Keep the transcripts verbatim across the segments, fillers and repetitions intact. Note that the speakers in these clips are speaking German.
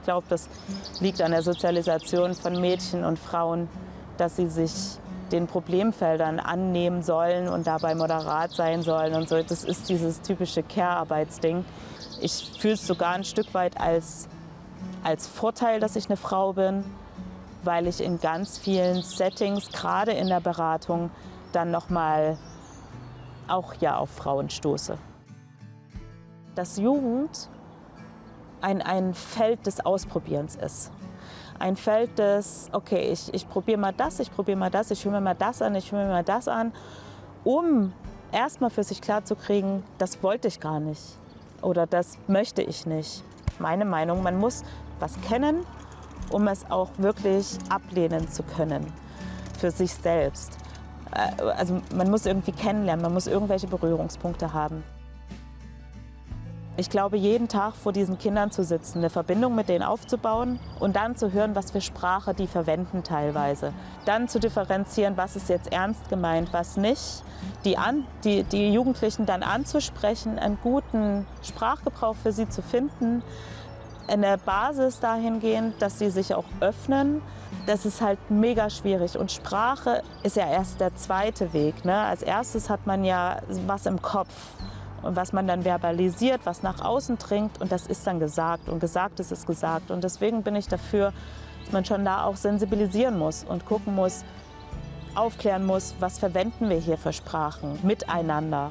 glaube, das liegt an der Sozialisation von Mädchen und Frauen, dass sie sich den Problemfeldern annehmen sollen und dabei moderat sein sollen und so. Das ist dieses typische Care-Arbeitsding. Ich fühle es sogar ein Stück weit als, als Vorteil, dass ich eine Frau bin, weil ich in ganz vielen Settings, gerade in der Beratung, dann nochmal auch ja auf Frauen stoße. Dass Jugend ein, ein Feld des Ausprobierens ist. Ein Feld des, okay, ich, ich probiere mal das, ich probiere mal das, ich höre mir mal das an, ich höre mir mal das an, um erstmal für sich klarzukriegen, das wollte ich gar nicht oder das möchte ich nicht. Meine Meinung, man muss was kennen, um es auch wirklich ablehnen zu können für sich selbst. Also man muss irgendwie kennenlernen, man muss irgendwelche Berührungspunkte haben. Ich glaube, jeden Tag vor diesen Kindern zu sitzen, eine Verbindung mit denen aufzubauen und dann zu hören, was für Sprache die verwenden teilweise. Dann zu differenzieren, was ist jetzt ernst gemeint, was nicht. Die, an, die, die Jugendlichen dann anzusprechen, einen guten Sprachgebrauch für sie zu finden. Eine Basis dahingehend, dass sie sich auch öffnen. Das ist halt mega schwierig. Und Sprache ist ja erst der zweite Weg, ne? Als erstes hat man ja was im Kopf. Und was man dann verbalisiert, was nach außen dringt, und das ist dann gesagt. Und gesagt ist es gesagt. Und deswegen bin ich dafür, dass man schon da auch sensibilisieren muss und gucken muss, aufklären muss, was verwenden wir hier für Sprachen miteinander.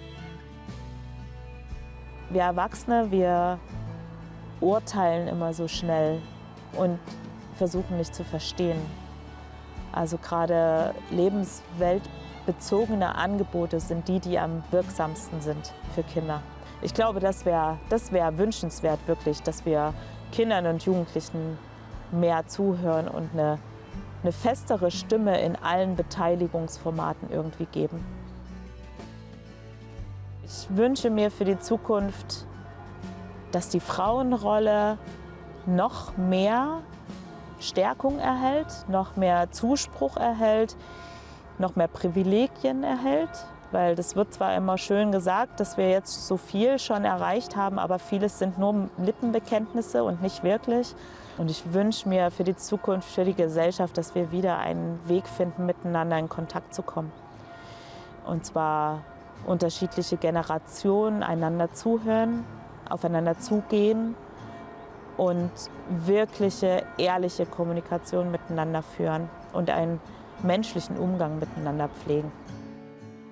Wir Erwachsene, wir urteilen immer so schnell und versuchen nicht zu verstehen. Also gerade lebensweltbezogene Angebote sind die, die am wirksamsten sind für Kinder. Ich glaube, das wäre das wär wünschenswert wirklich, dass wir Kindern und Jugendlichen mehr zuhören und eine, eine festere Stimme in allen Beteiligungsformaten irgendwie geben. Ich wünsche mir für die Zukunft, dass die Frauenrolle noch mehr Stärkung erhält, noch mehr Zuspruch erhält, noch mehr Privilegien erhält. Weil das wird zwar immer schön gesagt, dass wir jetzt so viel schon erreicht haben, aber vieles sind nur Lippenbekenntnisse und nicht wirklich. Und ich wünsche mir für die Zukunft, für die Gesellschaft, dass wir wieder einen Weg finden, miteinander in Kontakt zu kommen. Und zwar unterschiedliche Generationen einander zuhören, aufeinander zugehen und wirkliche, ehrliche Kommunikation miteinander führen und einen menschlichen Umgang miteinander pflegen.